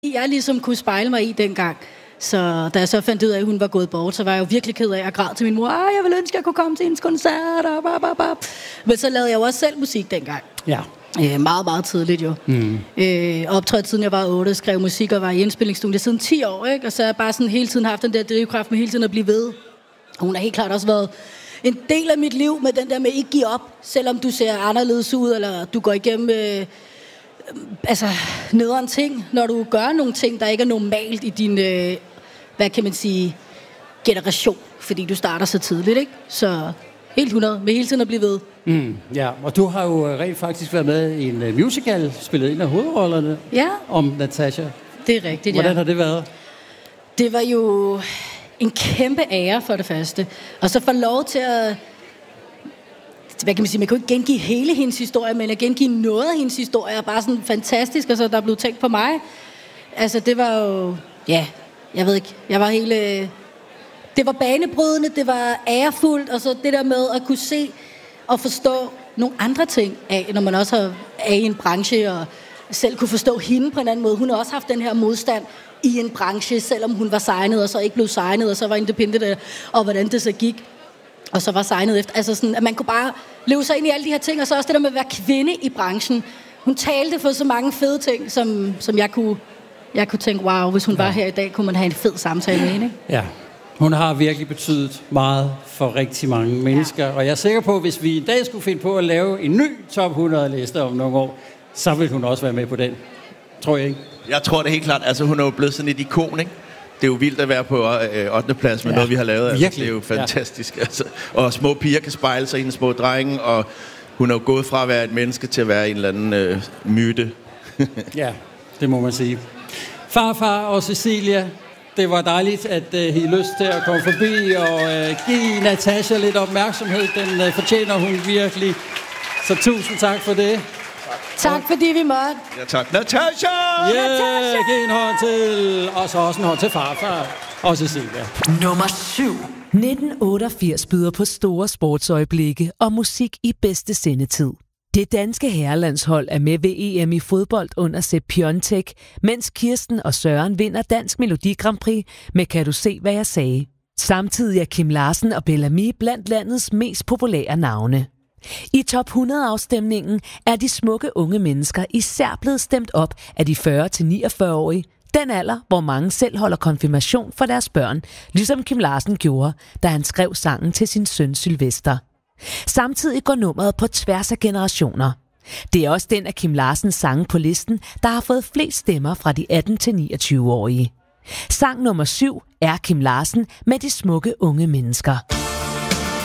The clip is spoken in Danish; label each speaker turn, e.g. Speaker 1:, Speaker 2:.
Speaker 1: jeg ligesom kunne spejle mig i dengang. Så da jeg så fandt ud af, at hun var gået bort, så var jeg jo virkelig ked af at græde til min mor. Jeg ville ønske, at jeg kunne komme til hendes koncert. Men så lavede jeg jo også selv musik dengang.
Speaker 2: Ja.
Speaker 1: Meget, meget tidligt jo. Optrådte siden jeg var 8, skrev musik og var i indspillingsstudiet siden 10 år. Ikke? Og så har jeg bare sådan hele tiden haft den der drivkraft med hele tiden at blive ved. Og hun har helt klart også været en del af mit liv med den der med ikke give op, selvom du ser anderledes ud, eller du går igennem nederen ting, når du gør nogle ting, der ikke er normalt i din, hvad kan man sige, generation, fordi du starter så tidligt, ikke? Så helt 100, med hele tiden at blive ved.
Speaker 2: Ja, og du har jo rent faktisk været med i en musical, spillet en af hovedrollerne om Natasha.
Speaker 1: Det er rigtigt,
Speaker 2: Hvordan har det været?
Speaker 1: Det var jo en kæmpe ære for det første. Og så få lov til at, hvad kan man sige, man kan jo ikke gengive hele hendes historie, men at gengive noget af hendes historie er bare sådan fantastisk, og så der blev tænkt på mig. Altså det var jo, jeg ved ikke, jeg var hele, det var banebrydende, det var ærefuldt, og så det der med at kunne se og forstå nogle andre ting af, når man også er i en branche, og selv kunne forstå hende på en anden måde. Hun har også haft den her modstand i en branche, selvom hun var signet, og så ikke blev signet, og så var independent, og hvordan det så gik, og så var signet efter. Altså sådan, at man kunne bare leve sig ind i alle de her ting, og så også det der med at være kvinde i branchen. Hun talte for så mange fede ting, som jeg kunne tænke, wow, hvis hun var her i dag, kunne man have en fed samtale med hende, ikke?
Speaker 2: Ja, hun har virkelig betydet meget for rigtig mange mennesker, og jeg er sikker på, at hvis vi i dag skulle finde på at lave en ny top 100-liste om nogle år, så vil hun også være med på den. Tror jeg ikke?
Speaker 3: Jeg tror det helt klart. Altså, hun er jo blevet sådan et ikon, ikke? Det er jo vildt at være på 8. plads med noget, vi har lavet. Altså, det er jo fantastisk. Ja. Altså, og små piger kan spejle sig i en små drenge, og hun er jo gået fra at være et menneske til at være en eller anden myte.
Speaker 2: Ja, det må man sige. Farfar og Cecilia, det var dejligt, at I lyst til at komme forbi og give Natasha lidt opmærksomhed. Den fortjener hun virkelig. Så tusind tak for det.
Speaker 1: Tak fordi vi måtte.
Speaker 3: Ja, tak. Natasha!
Speaker 2: Yeah, giv en hånd til. Og så også en hånd til farfar og Cecilia.
Speaker 4: Nummer 7. 1988 byder på store sportsøjeblikke og musik i bedste sendetid. Det danske herrelandshold er med ved EM i fodbold under Sepp Piontek, mens Kirsten og Søren vinder Dansk Melodi Grand Prix med Kan du se, hvad jeg sagde. Samtidig er Kim Larsen og Bellamy blandt landets mest populære navne. I top 100-afstemningen er de smukke unge mennesker især blevet stemt op af de 40-49-årige, den alder, hvor mange selv holder konfirmation for deres børn, ligesom Kim Larsen gjorde, da han skrev sangen til sin søn Sylvester. Samtidig går nummeret på tværs af generationer. Det er også den af Kim Larsens sange på listen, der har fået flest stemmer fra de 18-29-årige. Sang nummer 7 er Kim Larsen med de smukke unge mennesker.